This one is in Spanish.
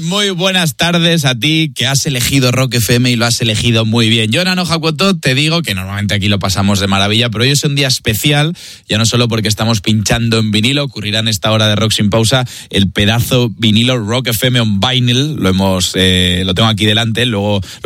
Muy buenas tardes a ti que has elegido Rock FM y lo has elegido muy bien. Yo, Nano Hakuto, te digo que normalmente aquí lo pasamos de maravilla, pero hoy es un día especial, ya no solo porque estamos pinchando en vinilo, ocurrirá en esta hora de Rock Sin Pausa el pedazo vinilo Rock FM on Vinyl, lo tengo aquí delante, luego